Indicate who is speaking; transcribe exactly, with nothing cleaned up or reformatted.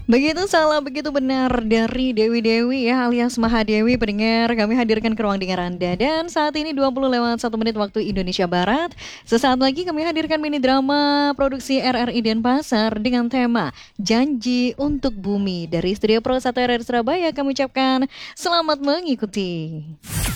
Speaker 1: Begitu salah, begitu benar dari Dewi Dewi ya alias Mahadewi pendengar kami hadirkan ke ruang dengar Anda. Dan saat ini dua puluh lewat satu menit waktu Indonesia Barat. Sesaat lagi kami hadirkan mini drama produksi R R I Denpasar dengan tema Janji untuk Bumi. Dari Studio Pro satu R R I Surabaya kami ucapkan selamat mengikuti.